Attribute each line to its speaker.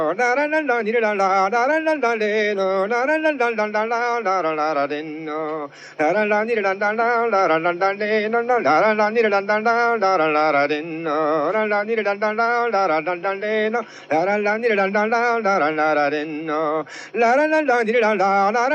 Speaker 1: la la la la la la la la la la le no la la la la la la la la la la le no la la la la la la la la la la le no la la la la la la la la la la le no la la la la la la la la la le no la la la la la la la la la le no la la la la la la